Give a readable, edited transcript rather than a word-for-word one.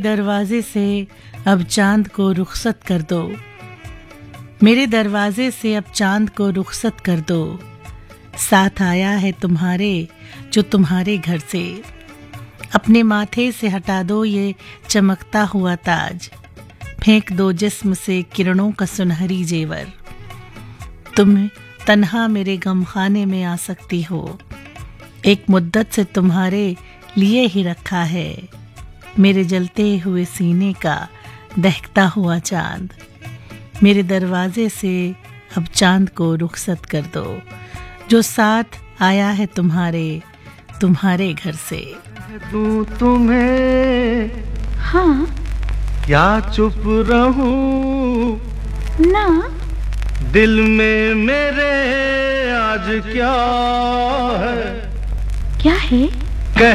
दरवाजे से अब चांद को रुखसत कर दो, मेरे दरवाजे से अब चांद को रुखसत कर दो। साथ आया है तुम्हारे जो तुम्हारे घर से, अपने माथे से हटा दो ये चमकता हुआ ताज, फेंक दो जिस्म से किरणों का सुनहरी जेवर। तुम तन्हा मेरे गमखाने में आ सकती हो, एक मुद्दत से तुम्हारे लिए ही रखा है मेरे जलते हुए सीने का दहकता हुआ चांद। मेरे दरवाजे से अब चांद को रुखसत कर दो, जो साथ आया है तुम्हारे घर से। दूं तुम्हें हाँ क्या चुप रहूं ना, दिल में मेरे आज क्या है। क्या है?